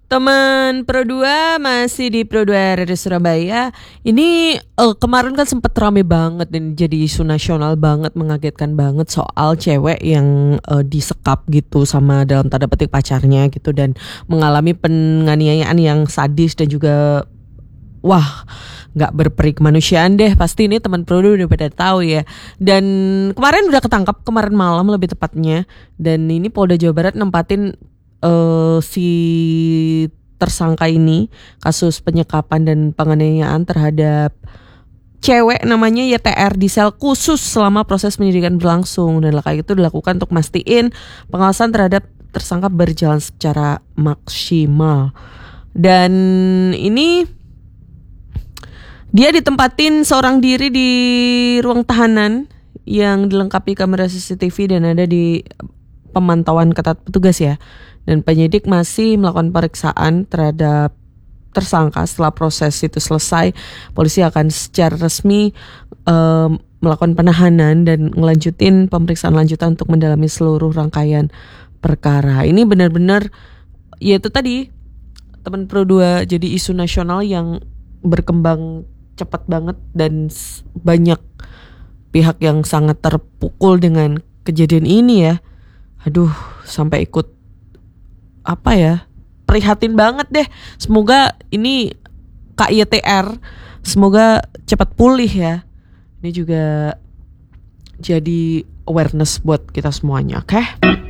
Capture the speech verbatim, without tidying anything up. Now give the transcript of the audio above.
Teman Pro dua masih di Pro dua R R Surabaya. Ini uh, kemarin kan sempet rame banget dan jadi isu nasional banget, mengagetkan banget soal cewek yang uh, disekap gitu sama dalam tanda petik pacarnya gitu dan mengalami penganiayaan yang sadis dan juga wah nggak berperi kemanusiaan deh. Pasti ini teman Pro dua udah pada tahu ya. Dan kemarin udah ketangkap, kemarin malam lebih tepatnya. Dan ini Polda Jawa Barat nempatin Uh, si tersangka ini kasus penyekapan dan penganiayaan terhadap cewek namanya Y T R di sel khusus selama proses penyidikan berlangsung, dan kayak itu dilakukan untuk mastiin pengawasan terhadap tersangka berjalan secara maksimal. Dan ini dia ditempatin seorang diri di ruang tahanan yang dilengkapi kamera C C T V dan ada di pemantauan ketat petugas ya. Dan penyidik masih melakukan pemeriksaan terhadap tersangka. Setelah proses itu selesai, polisi akan secara resmi um, melakukan penahanan dan ngelanjutin pemeriksaan lanjutan untuk mendalami seluruh rangkaian perkara. Ini benar-benar ya itu tadi, teman Pro dua jadi isu nasional yang berkembang cepat banget dan banyak pihak yang sangat terpukul dengan kejadian ini ya. Aduh, sampai ikut apa ya, prihatin banget deh. Semoga ini Kak Y T R semoga cepat pulih ya. Ini juga jadi awareness buat kita semuanya, oke? Okay?